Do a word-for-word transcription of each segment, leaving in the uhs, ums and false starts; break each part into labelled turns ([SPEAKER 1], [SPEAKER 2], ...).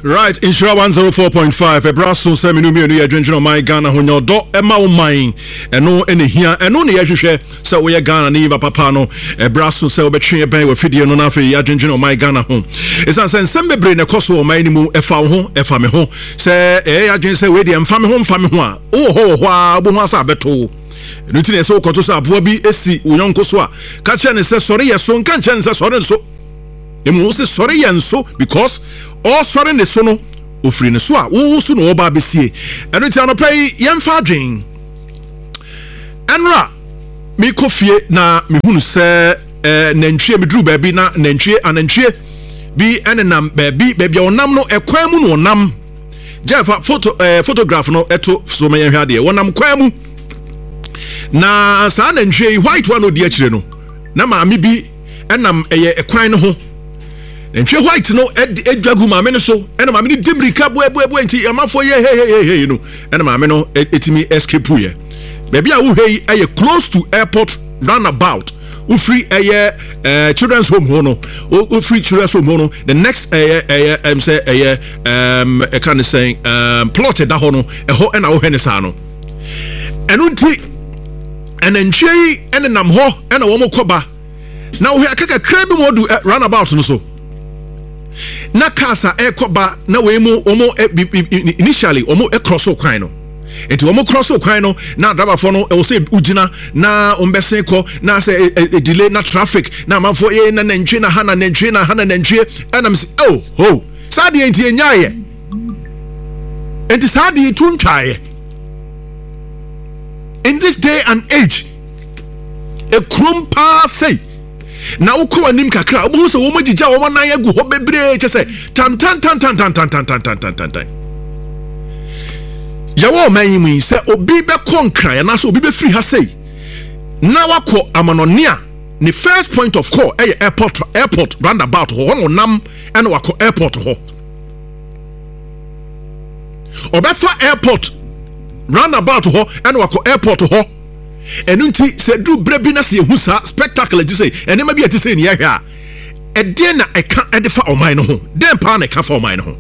[SPEAKER 1] Right, Insura one oh four point five. A brasso seminu me no adwenjeno my Ghana ho nyodo ema wo man eno ene hia eno ne yehwehwe se wo ye Ghana ne yiba papa no e brasso se obetwe ben we fidie no na fe adwenjeno my Ghana ho. Esan sen sembebre ne koso wo man ni mu efa wo ho efa me ho se e adwen se we de emfa me ho mfa me ho a wo ho ho a bo ho asa beto. Nuti ne se okoto so aboa bi esi wonyanko so a ka che ne se sori yeso nka nche ne se sori nso. Emu se sori yenso because all sorry ne so no ofri ne so a wo so no oba besie eno ti anopai yemfa adwen enra me kofie na me hunu se eh nantwie me dru ba bi na nantwie anantwie bi enenam ba bi ba bi onam no ekwan mu no onam jefa photo eh photograph no eto so me yehwa de wonam kwan mu na sa nantwie white one odi akire no na ma me bi enam eye ekwan no ho Nantwie white no edwagu maame no so ena maame ni dimrika bo ebo ebo enti amafo ye he he he no ena maame no etimi escape ye baby a wo hei aye close to airport roundabout wo free aye uh, children's home ho no wo free children's home ho no the next aye aye am say aye um I can say um plotted da ho no e ho ena wo hwe ne sa no eno nti enantwie ene nam ho ena wo mokoba na wo hwe akaka krabi modu roundabout no so na kasa ekoba na we mu omo initially omo e cross okwan no enti omo cross okwan no na driver for no e wo say ugina na ombese ko na say delay na traffic na manfo e na nantwie na ha na nantwie na ha na nantwie enam say oh ho sade enti enyaye enti sade tuntwaye in this day and age e krumpa say na ukọ anim kakra obo so wo magija wo nan agu ho bebre che se tan tan tan tan tan tan tan tan tan tan tan ya wo man yi se obi be konkran ya na so obi be free ha sei na wakọ amanonea the first point of call eh airport airport roundabout ho no nam and wakọ airport ho obefa airport roundabout ho and wakọ airport ho enunti se du brebi na se hu sa spectacle ji say enema bi ati say ne yahwa e de na e ka e de fa oman no ho den pa na e ka fa oman no ho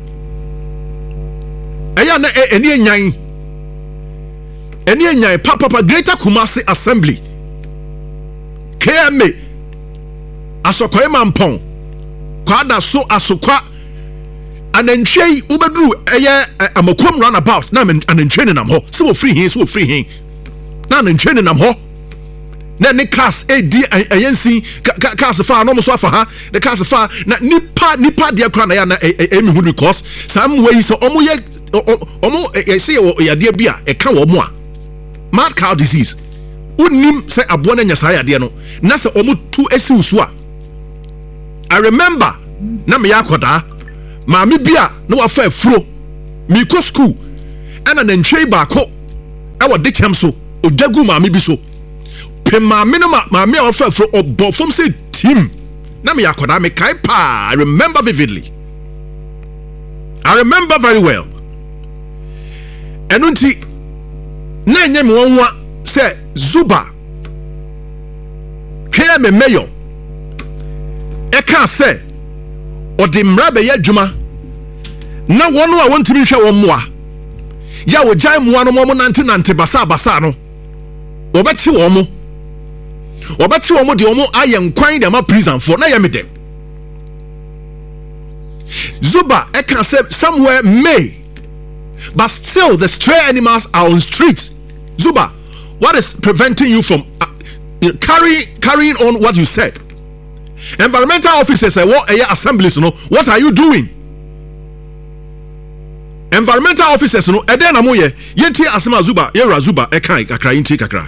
[SPEAKER 1] eya na eni enyan eni enyan papa papa Greater Kumasi Assembly K M A asokwa mampon kwada so asokwa anantwie ubedu eye amakom run about na anantwie ne nam ho se wo free hin se wo free hin na nantwie ne nam ho na ne cars e di ayensi cars fa no mo so afa ha the cars fa na nipa nipa de akra na ya na emi hu because some way so omo ye omo e say ya de bia e ka wo mo a mad cow disease unim say abo na nya sa ya de no na say omo tu esi usu a I remember na me yakoda ma me bia na wa fa afuro mi ko school ana nantwie ba ko e wo de chem so odagu maame bi so pe maame no maame a ofa fro obo fom say team na me yakoda me kai pa I remember vividly I remember very well enunti na enye me wonwa say Zuba kaya me mayor e ka say odi mrabe ya djuma na wono a wontimi hwe wo moa ya wo jai moa no mo nante nante basa basa no obeti wo mo obeti wo mo de wo mo aye nkwan de ma prison for na ye me dem Zuba e can say somewhere may but still the stray animals are on streets. Zuba, what is preventing you from uh, you know, carrying carrying on what you said? Environmental officers say what are assemblies no what are you doing? Environmental officers no e den na mo ye yenti asema Zuba ye ra Zuba e kan kakra yenti kakra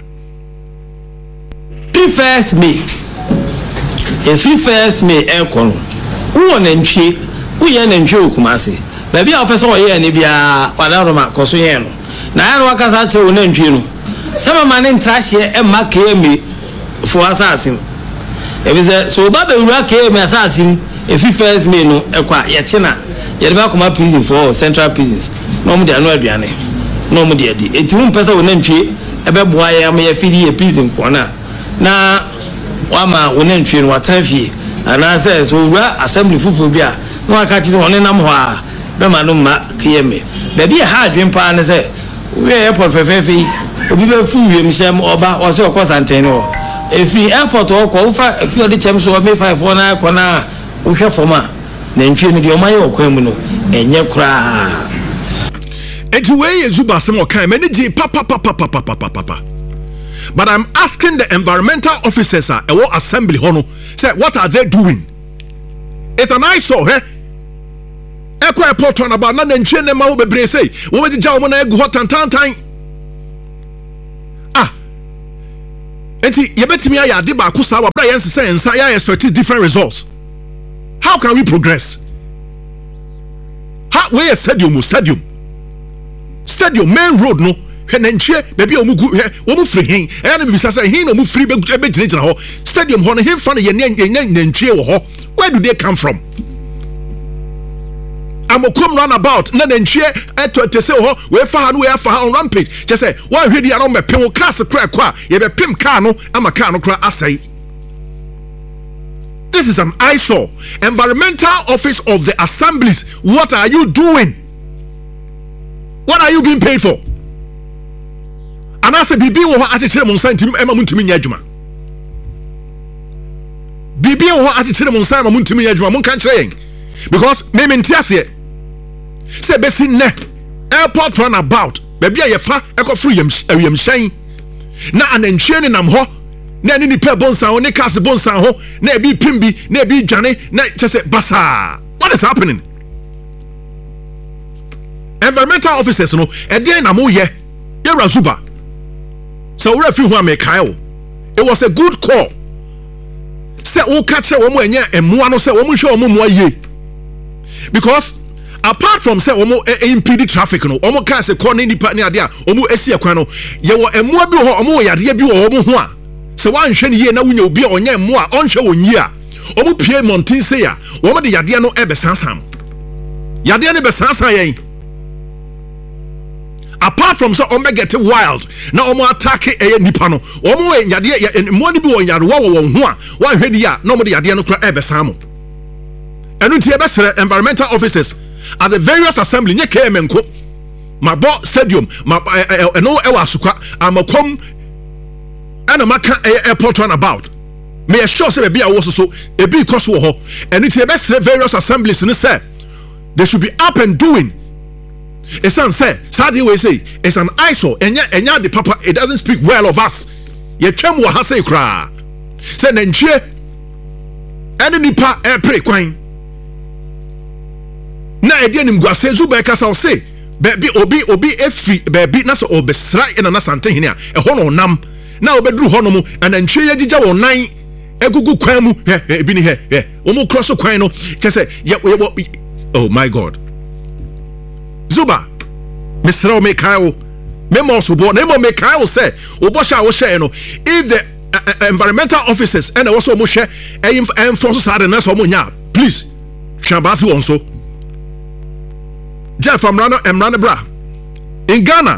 [SPEAKER 2] first May if first May e kon wo na ntwe wo ye na ntwe Kumasi ba bia opese wo ye ne bia wala roma koso ye no na ya no akasa che wo na ntwe no sama ma ne ntrahye e ma K M fo asasim e be say so ba be wura K M asasim if first May no e kwa ye che na ye de ba koma prison for central prisons no mo de anu aduane no mo de adi enti wo mpese wo na ntwe e be boa ye am ye fidi ye prison ko na na wama wona ntwe no watanfie ana say so wura assembly fufu bia no aka chi wona nam ho a be manum ma kiyeme baby ha adwen pa ne se we airport fefefe obi be fu wiem sem oba o se o kosante no efi airport o ko fa efi o de chem so me five four na ko na wo hwe foma na ntwe no de o maye okwan mu no enye kura
[SPEAKER 1] enti we Zuba sem o kan many ji pa pa pa pa pa pa pa pa. But I'm asking the environmental officers at uh, a assembly hono say what are they doing? It's an eyesore, eh? Eko airport on about na ntwe ne ma wo bebre say wo be ja wo na egu hot tantan. Ah. Enti ye betimi aya de ba ko sa wa bra yense say ensa ya expect different results. How can we progress? How where stadium stadium stadium main road no hwenanchie baby omugu omu free hin e na bibisa say hin omu free be be gina ho stadium ho no hin fa no ye nantwie wo ho. Where do they come from? Amokom run about na nantwie eto te say ho we fa ha no we fa ha on rampage je say one hwedi ya no mepem cars kra kwa ye be pem car no ama car no kra asai. This is an eyesore. Environmental office of the assemblies, what are you doing? What are you being paid for? And I said, Bibi wo atechere mon san tim ema muntimi nya adwuma. Bibi wo atechere mon san ema muntimi nya adwuma mon kan kire yen. Because me me ntiase say besi ne airport run about baby a ye fa ekofru yem yem hyan na anantwie ne nam ho na ni nipa bonsan ho ne cars bonsan ho na e bi pimbi na e bi dwane na say basa. What is happening? Environmental officers no e den na mo ye Yewura Zuba. So we refi ho amekae. It was a good call. Say wo ka kire wo mo enye emmoa no say wo mo hwe wo mo moa ye. Because apart from say wo mo impede traffic no, wo mo ka say corner nipa ni ade a wo mo esi ekwan no, ye wo emmoa bi ho wo mo yade bi wo mo ho a. Se wan hwe ne ye na wunya obi a onye emmoa onhwe wonyi a. Wo mo pie mountain say a, wo mo de yade no e besansam. Yade ne besansan yen. Apart from so omega get wild na omo attack e nipa no omo yade mo ni bi won yade wo wo ho a wan hwe ni a na omo de yade no kra e besam enu tie be sere environmental officers at the various assembly nye K M nko mabo stadium ma eno e wa asukwa amakom ana maka airport run about me sure say be a wo so e bi cost wo ho enu tie be sere various assemblies ni say they should be up and doing. It's an say, sadly we say it's an eyesore. Enya enya the papa, it doesn't speak well of us. Ye chem wa hase kra. Say nantwie ene nipa e pre kwan. Na e de nim guase Zuba kasa o say, be obi obi efi be na so obesra ina na sante hene a e ho no nam. Na obedru ho no mu anantwie ye gigya won nan egugu kwan mu e bi ni he e o mu cross kwan no che say ye oh my God. Zuba, Mister Omekao, Memo Subo, Nemo Mekao say, Obosha Oshe, if the uh, uh, environmental officers and also Moshe and forces had an Somonia, please, Shambasi also. Jeff from Rana and Ranabra in Ghana.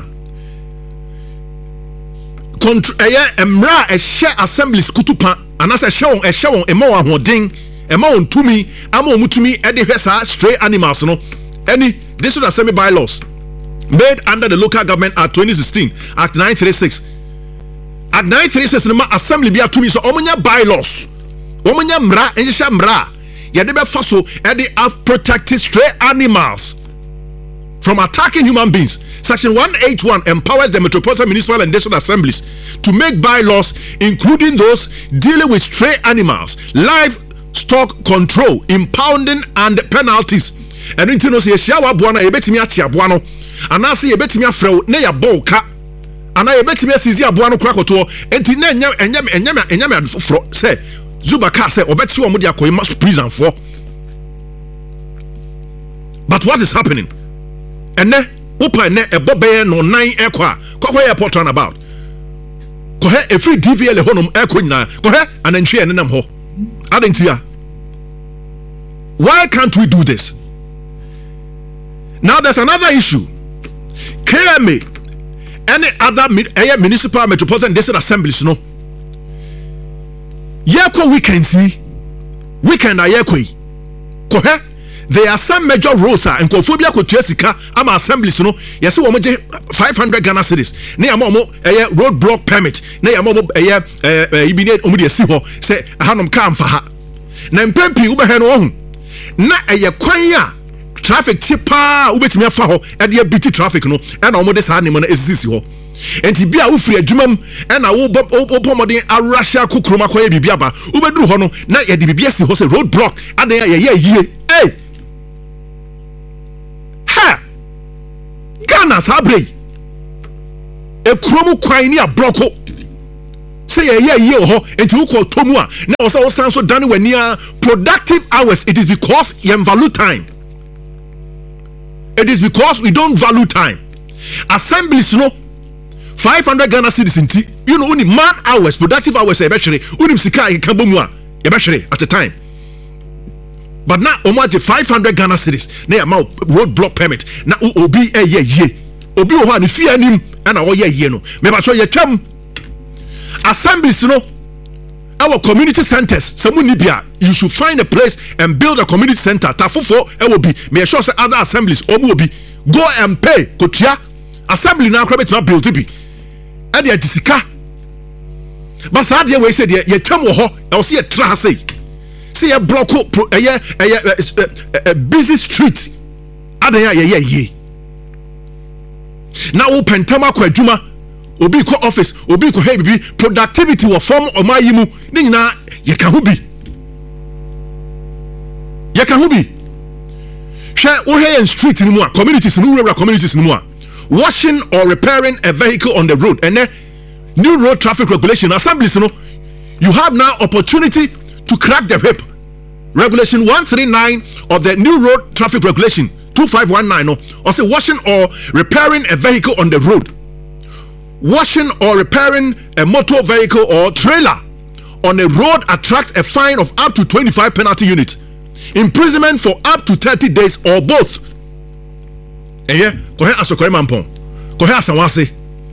[SPEAKER 1] Contra Emra a share assemblies kutupa, and as a show a show a more holding a more to me, Amo Mutumi, Eddie Hessa, stray animals, no, any. This is assembly bylaws made under the Local Government Act twenty sixteen, Act nine thirty-six. Act nine thirty-six, no assembly be to me so omunya bylaws. Omunya mra, enjisha mra. Yade be faso, and they have protected stray animals from attacking human beings. Section one eighty-one empowers the Metropolitan Municipal and District Assemblies to make bylaws, including those dealing with stray animals, livestock control, impounding, and penalties. And you know, say, Shawa Buana, a betting at Yabuano, and I see a betting afro, near Boka, and I bet me a Sizia Buano Krakoto, and Tinanya and Yam and Yama and Yama for say, Zubaka said, or bet you Mudia must prison for. But what is happening? And then, Upa ne a Bobayan no nine airqua, Coho airport run about. Cohe a free D V L honum airquina, Cohe, and then she and them ho. Adentia. Why can't we do this? Now there's another issue. K M A, any other municipal metropolitan district assemblies, no. Yeko weekend see, weekend a yeko. Kohe, there are some major roads and Kofobia Kotuasika, I'm assembly no, yes, woman five hundred Ghana cities. Near Momo, a road block permit, near Momo, a year, Ibine Omudia Siho, say, Hanum Kam Faha. Nampempi Ubahano, na a yaquaya traffic chipa, Ubet me faho, at the B T traffic no, and almost animal is this ho. And Tibia Ufri a Jumam, and I will open a Russia Kukroma Biaba, Ubadu Hono, na a D B S was a road block, and there a year, hey. Ha! Ghana sabre. E kromo kwan ni abroko. Say ye ye ye ho enti wo ko tomu a na wo say wo san so dane wani a productive hours. It is because you value time. It is because we don't value time. Assemblies no five hundred Ghana cedis inti. You know only man hours, productive hours e be hwere. Unim sika e kan bomu a e be hwere at a time. But now omo five hundred Ghana cedis na ma road block permit na obi e ye ye obi wo ha ne fie anim na wo ye ye no me ba so ye twam assemblies no our community centers some nibia you should find a place and build a community center tafofo e wo bi me sure say other assemblies omo obi go and pay kotua assembly na akra betima build bi e de atisika but sa de we say de ye twam wo ho e wo say tra say see a block a busy street. Adaya ye ye. Now open tama kwa juma. Obi ko office. Obi ko hey bibi productivity wa form o ma yimu. Ni nyina ye kan ho bi. Ye kan ho bi. Hwe wo hey in street ni mu a communities ni wura communities ni mu a washing or repairing a vehicle on the road and then new road traffic regulation assemblies no you have now opportunity to crack the whip. Regulation one thirty-nine of the new road traffic regulation two five one nine no, or say washing or repairing a vehicle on the road. Washing or repairing a motor vehicle or trailer on a road attracts a fine of up to twenty-five penalty units, imprisonment for up to thirty days or both. Eh yeah, go ahead aso kore mampon. Go ahead asanwase.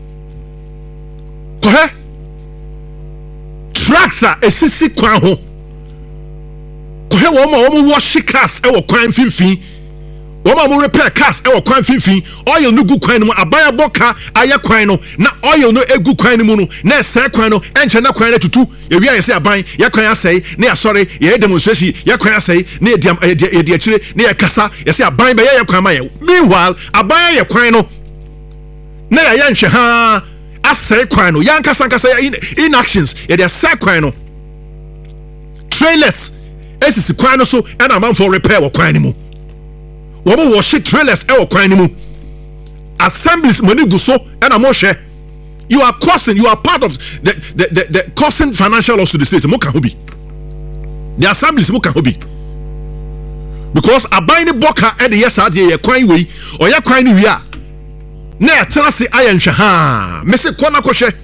[SPEAKER 1] Go ahead. Tracks are esisi kwan ho. Kohe wo ma wo wash cars e wo kwan finfin wo ma mo repair cars e wo kwan finfin oil no gu kwan no abaya boka aye kwan no na oil no egu kwan no mu no na ese kwan no enche na kwan na tutu ye wi ayese aban ye kwan asai na ya sorry ye demonstration ye kwan asai na ye diam ye di akire na ye kasa ye se aban be ye kwan ma ye meanwhile aban ye kwan no na ya ye nhwe ha asai kwan no yan kasa kasa in, in actions ye dey asai kwan no trailers esisi kwan no so and amount for repair wo kwan ni mu wo mo wash trailers e wo kwan ni mu assemblies money go so and am hwe you are causing you are part of the the the, the causing financial loss to the state mo kan ho bi the assemblies mo kan ho bi because aban ni boka e de yes ade ye kwan we o ye kwan ni wi a na e tena se aye nhwe ha me se kwana ko hwe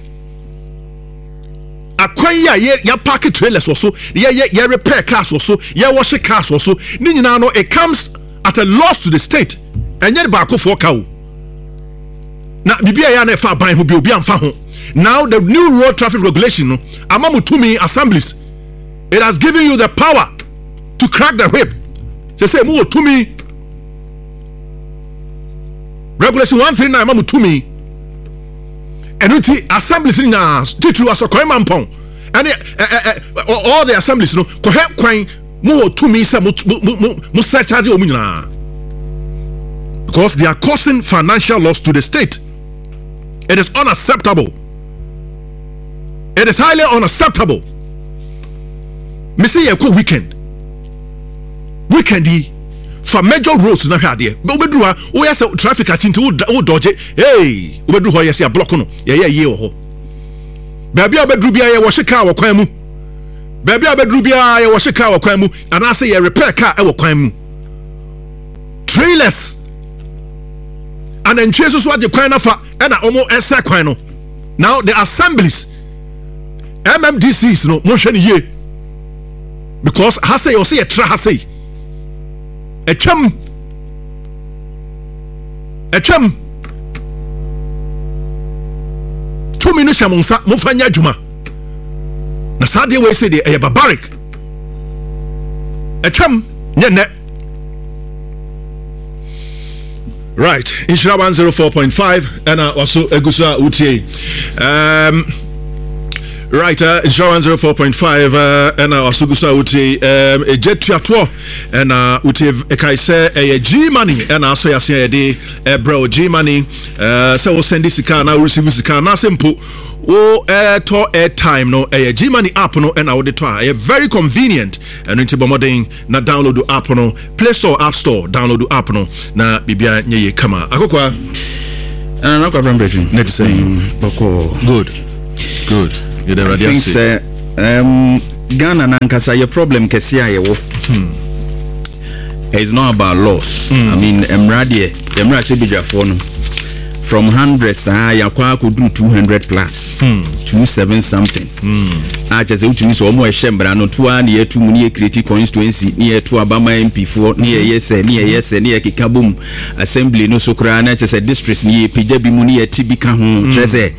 [SPEAKER 1] akwan ya ya park trailers also ya ya repair cars also ya wash cars also ni nyina no it comes at a loss to the state enye ba ko for ka wo na bibia ya na fa ban ho bi obi amfa ho now the new road traffic regulation no amamu to me assemblies it has given you the power to crack the whip they say mu to me regulation one thirty-nine amamu to me enuti assemblies ni na titru asokoi mampon and all the assemblies no ko he kwan mu to me say mu mu search o mu nyina because they are causing financial loss to the state. It is unacceptable. It is highly unacceptable. Me say ye ko weekend weekendi for major roads na hwa de obeduru ha wo yesa traffic achinti wo dodge hey obeduru ho yesa block no ye ye ye ho baabi obeduru bia ye wo hweka wo kwan mu baabi obeduru bia ye wo hweka wo kwan mu ana say ye repair car e wo kwan mu trailers and then traces what the kwan afa e na omo ese kwan no now the assemblies M M D Cs no mo hwe ne ye because ha say you say ye tra ha say Echem Echem two minutes amunsa mufanya adwuma na sade we say de e barbaric Echem nye ne Right, Inshira one oh four point five and also Egusa Utie. Um Right, uh, Inshira one oh four point five uh, and also Egusa Utie um a jet to and uh Utie Ekaise a G money and also Yasia de bro G money uh so we'll send this car now receive this car now simple. Oh, air to air time no a G money app no and our to a very convenient and into bomoding na download the app no Play Store App Store download the app no na bibia nye kama akokwa
[SPEAKER 3] uh no problem brethren
[SPEAKER 1] next saying good good you the radio
[SPEAKER 3] say um Ghana na nkasa your problem kesi ayewo hmm it's not about loss hmm. I mean emradie emra se bidwafo no from hundreds ah yakwa could do two hundred plus hmm. two seven something hmm ah just ultimi so omo ehembra no to an ye two mu ne create constituency ne ye to abama M P four ne ye yes ne ye yes ne ye kikabum assembly no so kra na just districts ne ye pija bi mu ne ye tibika ho just say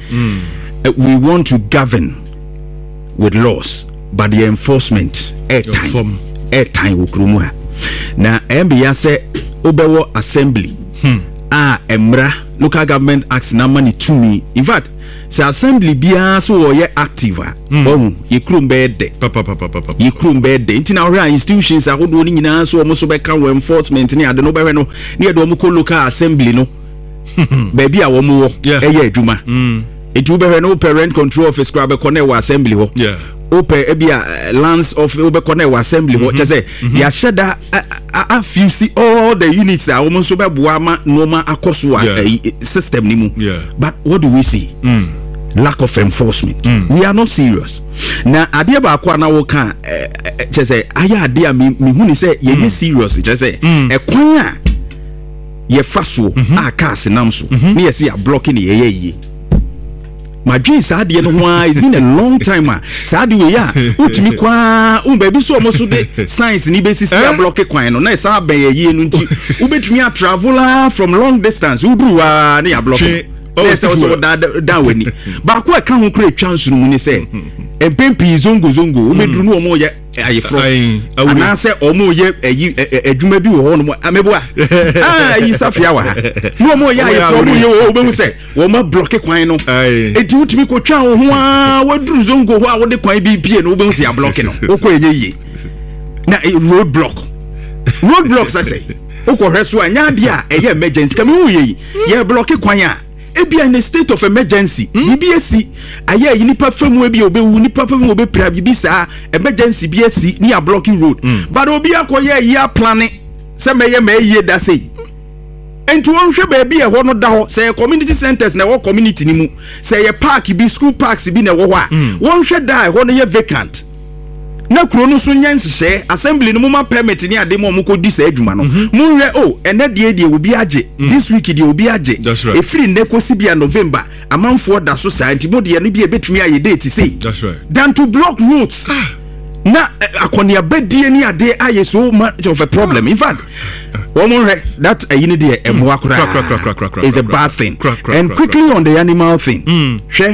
[SPEAKER 3] we want to govern with laws but the enforcement air time air time ukrumu na mbia say obewo assembly hmm ah emra local government acts na money to me in fact say assembly bia so ye active oh ye krum be de
[SPEAKER 1] papa papa papa
[SPEAKER 3] ye krum be de intina ora institutions ahodo ni nyina so omo so be kan enforcement ni ade no be no na ye do omo ko local assembly no baby a wo mo eye adwuma etu be no parent control office kwa be connect wa assembly ho
[SPEAKER 1] yeah
[SPEAKER 3] open ebia lands of obe connect wa assembly ho che say ya sheda if you see all the units are almost so ma normal akoso system ni mu but what do we see mm. lack of enforcement mm. we are not serious na ade ba akwa na wo kan che say aya ade a me hu ni say ye serious che say e kwan a ye faso a cars nam so na ye say ya blocking ye ye my dream sad ye no why it's been a long time ah sad we ya utimi kwa um baby so almost de science ni be system block kwan no na sa ben ye no nti ubetumi a traveler from long distance udru wa na ya block oh so so da da weni ba ko ka ho kra chance no mu ni say empempi zongo zongo ubedru no mo ye aye from ana say omo ye adwuma bi wo ho no amebo a ah yi safia wa no mo ye aye from ye wo be mu say wo ma block kwan no eti utimi ko twa ho a wadru zongo ho a wo de kwan bi pie no wo be mu say a block no wo ko enye yi na road block road blocks I say wo ko hweso anya dia eye emergency kam wo ye ye block kwan a ebia in a state of emergency mm? B S C aye yi nipa famu ebia obewu nipa famu obe pra bi sa emergency B S C ni a blocking road mm. but obi akoye year planning se meye meye da say enti won hwe ba bia ho no da ho say community centers na wo community ni mu say ye park bi school parks bi na wo ho a won hwe da ho no ye vacant na kuro no so nyanse hye assembly no muma permit ni ade mo ko di sa adwuma no mu hwe oh ene de de obi age this week de obi age e free ne kosi bia November amanfo da so sa anti mo de no bia betumi aye date say
[SPEAKER 1] that's right
[SPEAKER 3] than to block roads na akonia bedie ni ade aye so much of a problem in fact one more that a unit de emwa kura is a bad thing and quickly on the animal thing hwe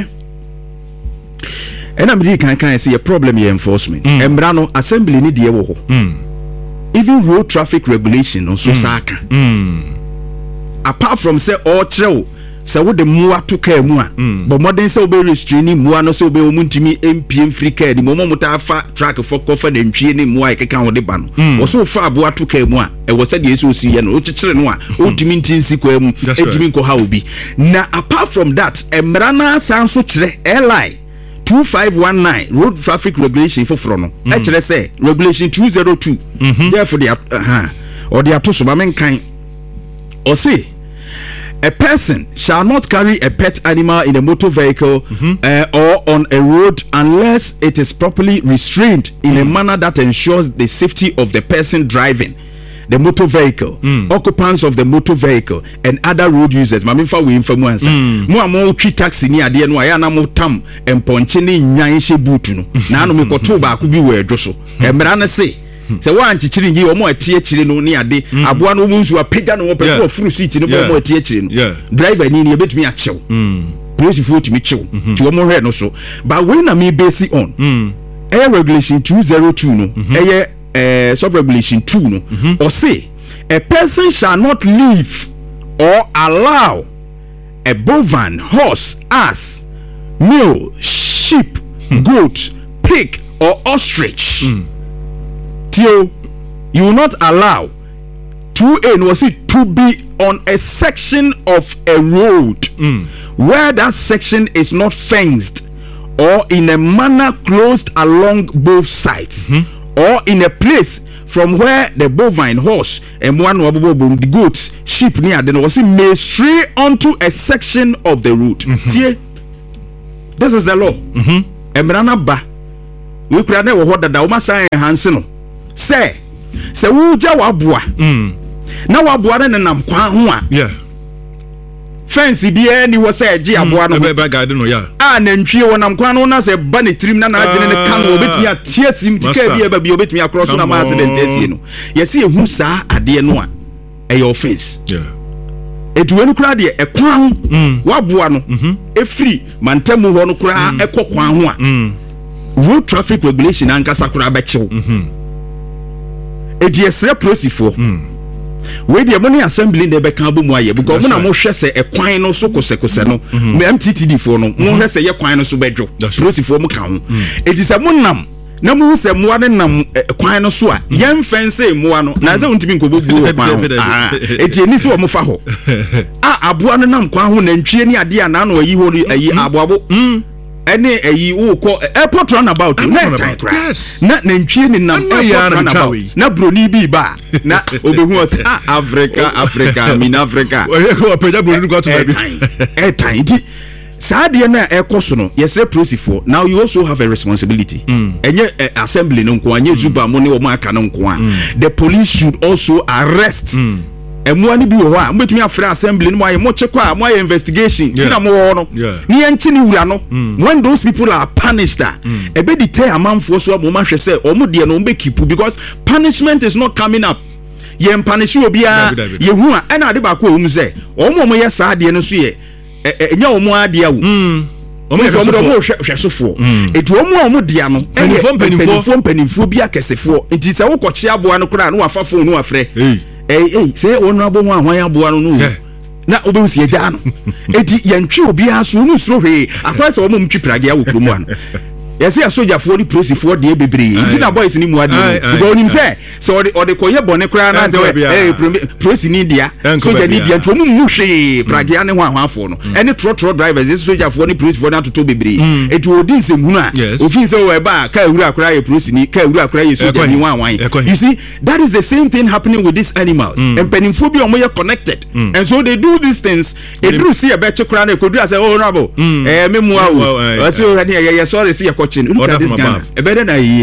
[SPEAKER 3] and I'm really can can see a problem here enforcement. Mm. Embrano assembly ni die wo ho. Mm. Even road traffic regulation no so mm. saka. Mm. Apart from say all treo say wo de mua to car mu a but modern say obe restraining mua no say obe omuntimi M P M free car ni mo mo ta fa track for cover the ntwie ni mua e keka wo de ba no. Wo so fa aboa to car mu a e wo say de so si ye no o kekere no a o timi ntinsi kwa mu e timi nko ha obi. Na apart from that emrana san so kire airline two five one nine road traffic regulation for frono mm. actually say regulation two oh two mm-hmm. therefore the uh or the atoso mamen kan or say a person shall not carry a pet animal in a motor vehicle mm-hmm. uh, or on a road unless it is properly restrained in mm. a manner that ensures the safety of the person driving the motor vehicle, mm. occupants of the motor vehicle, and other road users. Mamimfa we inform answer. Mo amo twi taxi ni ade no aya na mo tam emponche ni nyan hye butu no. Na no me koto ba ku bi we dwoso. Emra na se se wa anchichiri yi omo atie chiri no ni ade aboa no mo nsu apega no pe so furu seat ni bo mo atie chiri no. Driver ni ni ebetumi a chew. Police for to me chew. Ti omo hwe no so. But when na me base on air regulation two oh two no. Uh, sub regulation two no mm-hmm. or say a person shall not live or allow a bovine, horse, ass, mule, sheep, mm. goat, pig, or ostrich. Mm. Till you will not allow two A was it to be on a section of a road mm. where that section is not fenced or in a manner closed along both sides, mm-hmm. or in a place from where the bovine, horse, and one the goats, sheep near the was may stray onto a section of the road. Mm-hmm. This is the law. Emrana ba we could never what the Dauma say Hanseno say say wuja wabua na wabua na nam kwa ho
[SPEAKER 1] yeah
[SPEAKER 3] fence bi e ni wo say gie aboa no
[SPEAKER 1] be be guide no ya
[SPEAKER 3] ah na ntwie wonam kwan no na say ba ne trim na na adwene ne kan obetumi atie sim tika bi e ba bi obetumi across na ma accident asie no yesi ehu saa ade no a e offense
[SPEAKER 1] yeah
[SPEAKER 3] etuwenu kura de e kwan waboa no efiri mantamu ho no kura e kokwan ho a road traffic regulation ankasa kura ba chew edi esre prosifo we de money assembly de be kan bomu aye because mo na mo hwe se e kwan no so kosekose no M T T D fo no mo hwe se ye kwan no so bedwo prosifo mo kan ho edi se mo nam na mo se mo ade nam kwan no so a yen fense mo no na ze untimi nkobobu kwan edi eni se wo mo fa ho a aboa no nam kwan ho na ntwie ni ade a na no ayi ho ayi aboabo any a wo ko airport runabout na time
[SPEAKER 1] yes
[SPEAKER 3] na na ntwie ni nam airport runabout na broni bi ba na obehu ose ah Africa Africa min Africa
[SPEAKER 1] we ko peja broni ko to ba bi
[SPEAKER 3] eh time di saade na ekoso no yes prosifo now you also have a responsibility enye assembly no nko anye zuba mo ne o ma aka no nko a the police should also arrest emuani bi wo ha mbetumi afra assembly no aye mo chekwa a mo aye investigation tina mo wo no ni enchi ni wura no when those people are punished e be deter amanfo so mo ma hwe se o mo de no mbe keep because punishment is not coming up ye punish obi a ye hu a na ade ba ko o mu se o mo mo ye saa de no so ye enya o mo ade awu omo ye so mo hwe sofo etu o mo o mo de no
[SPEAKER 1] penifo penifo
[SPEAKER 3] penifo bi akesefo nti se wo ko chia boa no kra no afa phone no afre eh eh say honorable ho ahwan aboa no no na obensi eja no edi yantwi obi aso no suro hwe akwase o mo mtwi prage awo kromu ano yesi asoja for the police for the bebre nti na boys ni mu ade go nim say so ode ode koye bone kra na say eh police ni dia soja ni dia nto mu mu hwe prage ane ho ahwanfo no ene tro tro drivers this soja for the police for na to to bebre etu odi nsem hu na ofin say we ba ka ewura akra ye police ni ka ewura akra ye soja ni wan wan you see that is the same thing happening with these animals and peninphobia omo ye connected and so they do these things e do see e be chekra na e kodu say oh honorable eh me mu awo o say o ni ye sorry see look at this guy. Better than he.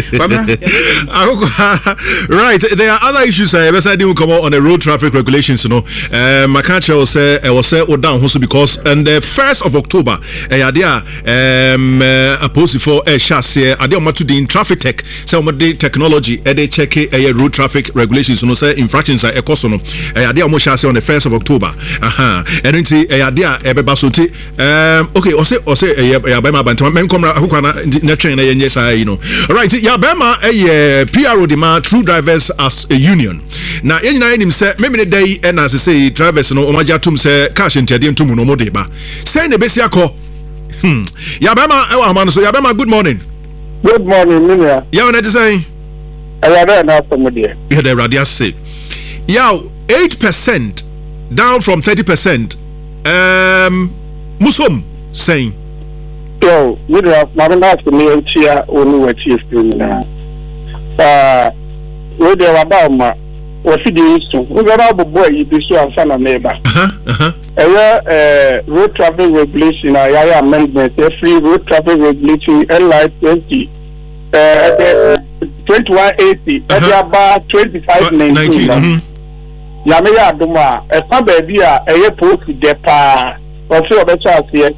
[SPEAKER 1] Right, there are other issues. I uh, didn't come out on the road traffic regulations. You know, um, my country was say I was say down also because on the first of October, I had um a post for a chassis. I did to the traffic tech. Some of the technology. They check a road traffic regulations. You know, say infractions are a cost. No, I had almost chassis on the first of October. Aha, and then see I had a basote. Um, okay, I say I say I buy my band. Men come na train na yenye say you know right ya bema eh P R O de ma True Drivers as a union na yenyina enim say me me dey e na say drivers no omaja tum say cash ntede ntum no mo de ba say na besi akọ hmm ya bema e wa ma no so ya bema good morning
[SPEAKER 4] good morning minia
[SPEAKER 1] ya na dey say
[SPEAKER 4] ya dey na so mo dey
[SPEAKER 1] ya dey radio say ya eight percent down from thirty percent um musom saying
[SPEAKER 4] so you know my last me here only what you still now uh we dey about ma o fi dey so we go about boy you be so answer na neighbor uh-huh eh road traffic regulation aya amendment free road traffic regulation L I twenty uh twenty-one eighty every about twenty-five nineteen ya me ya duma e fa ba bi a eye post dey pa o fi obecha ase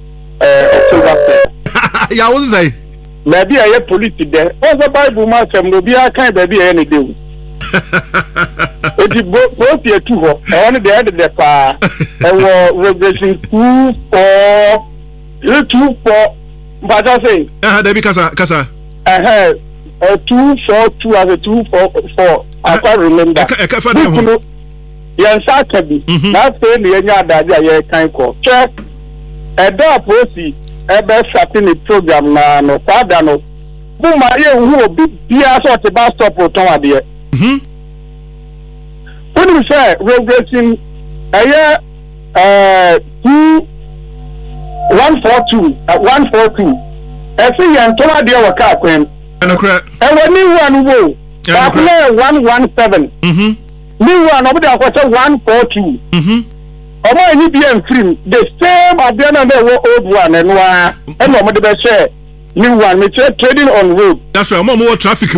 [SPEAKER 1] ya wo say
[SPEAKER 4] maybe a police there o say bible ma sem no bia kan ba bia ne dewu o di both ye two ho e won dey dey pa e wo regulation two four you two four but I say
[SPEAKER 1] eh da bi kasa kasa
[SPEAKER 4] eh eh two four two as a two four four I can't remember
[SPEAKER 1] e ka fa dem ho
[SPEAKER 4] yɛn nsa aka bi na afei ne yɛnya adagye a yɛrekan kɔ twɛ ɛda aposi ɛbɛ sate ne program na no kwada no buma yɛhu obi biara sɛ ɔte bus stop tɔn adeɛ wonim sɛ regulating ɛyɛ ɛɛ two one four two one four two ɛsɛ yɛn tɔn adeɛ wɔ kaa kwan ɛwɔ ne wura no wo baako na yɛ one one seven ne wura no ɔmo de akɔsɛ one four two ọmọ yìí bí ẹ̀ firi the same adeɛ náà náà ɛwɔ old one ɛnu wa ɛna ɔmo de bɛ hyɛ new one mi kyerɛ trading on road.
[SPEAKER 1] that's right ọmọ ọmọ wɔ traffic